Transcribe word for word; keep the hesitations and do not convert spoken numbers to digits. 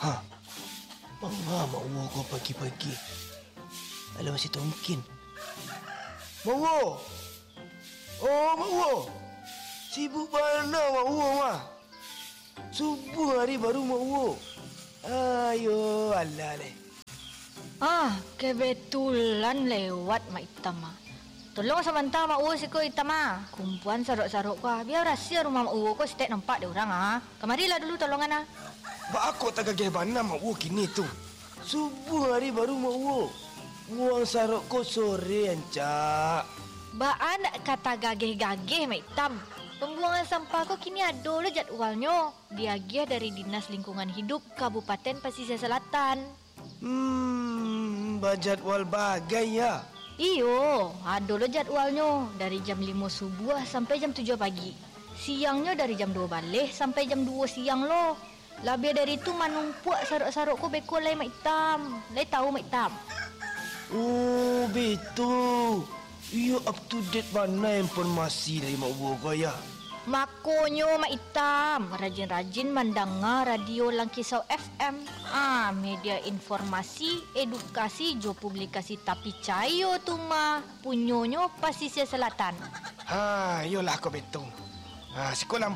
Ha. Mengapa mau kau pagi-pagi? Alah masih tongkin. Mau. Oh, mau. Sibuk mana mau mah? Subuh hari baru mau. Ayo, alah leh. Ah, kebetulan lewat Mak Itam ah. Tolong sebentar Mak Uwo siko Itam ah. Kumpulan saruk-saruk ko ah. Biar rahsia rumah Mak Uwo ko setiap nampak dia orang ah. Kemarilah dulu tolongan ah. Ba aku tak gagah mana Mak Uwo kini tu. Subuh hari baru Mak Uwo. Buang saruk ko sore ancak. Baan kata gageh-gageh Mak Itam. Pembuangan sampah ko kini ada lo jadwalnya. Diagih dari Dinas Lingkungan Hidup Kabupaten Pasisir Selatan. Hmm, jadwal bagai ya. Iyo, ada lo jadwalnya. Dari jam lima subuh sampai jam tujuh pagi. Siangnya dari jam dua balik sampai jam dua siang lo. Lebih dari itu manumpuak saruk-saruk ko beko lai Mak Itam. Lai tahu Mak Itam? Oh, betul. Iyo up to date mana informasi dari Mak Uwo kau ya? Makonyo Mak Itam, rajin-rajin mendengar radio Langkisau F M. Ah, media informasi, edukasi, jo publikasi tapi cayo tu mah. Punyonyo Pasisir Selatan. Ha, yolah kau betul. Ha, sekolah